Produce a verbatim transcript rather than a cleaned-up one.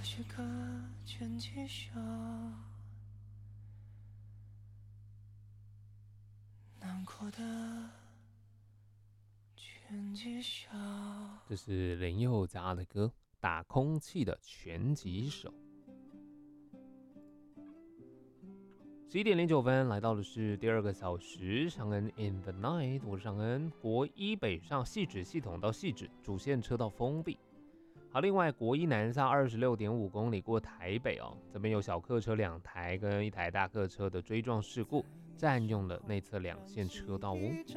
是个拳击手，难过的拳击手。 这是林宥嘉的歌《打空气的拳击手》。十一点零九分，来到的是第二个小时，尚恩 in the night， 我是尚恩。国一北上汐止系统到汐止，主线车道封闭。好，另外国一南下二十六点五公里过台北哦，这边有小客车两台跟一台大客车的追撞事故，占用了内侧两线车道哦。